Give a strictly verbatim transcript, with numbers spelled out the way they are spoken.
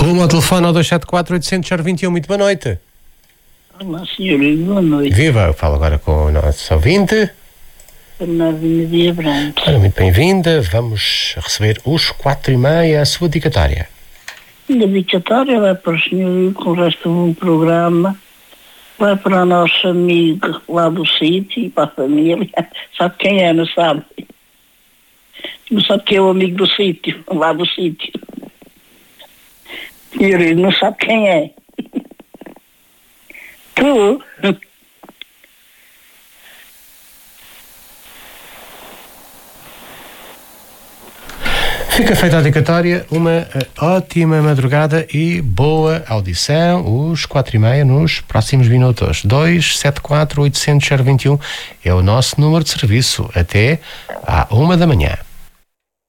Arruma o telefone ao dois sete quatro, oito zero zero, dois um. Muito boa noite. Olá, senhora, boa noite. Viva, eu falo agora com o nosso ouvinte. Bernardina de Abrantes. Ora, muito bem-vinda. Vamos receber os quatro e meia, a sua dedicatória. A dedicatória vai para o senhor com o resto do programa. Vai para o nosso amigo lá do sítio e para a família. Sabe quem é, não sabe? Não sabe quem é o amigo do sítio, lá do sítio. Senhor, não sabe quem é. Tu? Fica feita a dedicatória, uma uh, ótima madrugada e boa audição, os quatro e meia nos próximos minutos. dois sete quatro, oito zero zero, dois um é o nosso número de serviço, até à uma da manhã.